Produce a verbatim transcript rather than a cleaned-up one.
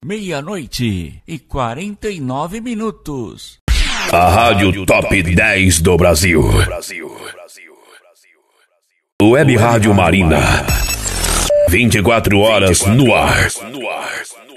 Meia-noite e quarenta e nove minutos. A Rádio Top dez do Brasil. Web Rádio Marina. vinte e quatro horas no ar.